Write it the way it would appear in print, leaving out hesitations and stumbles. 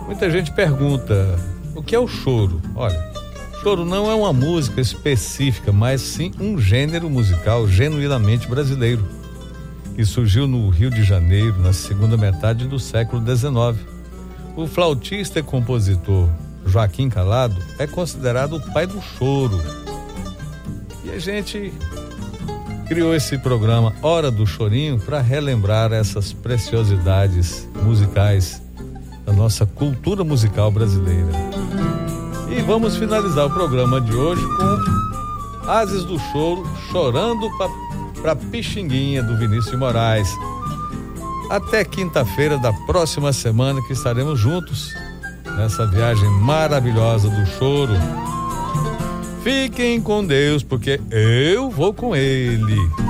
Muita gente pergunta, o que é o choro? Olha, choro não é uma música específica, mas sim um gênero musical genuinamente brasileiro, que surgiu no Rio de Janeiro na segunda metade do século XIX. O flautista e compositor Joaquim Calado é considerado o pai do choro. E a gente criou esse programa Hora do Chorinho para relembrar essas preciosidades musicais da nossa cultura musical brasileira. E vamos finalizar o programa de hoje com Ases do Choro, Chorando pra Pixinguinha, do Vinícius de Moraes. Até quinta-feira da próxima semana, que estaremos juntos nessa viagem maravilhosa do choro. Fiquem com Deus, porque eu vou com ele.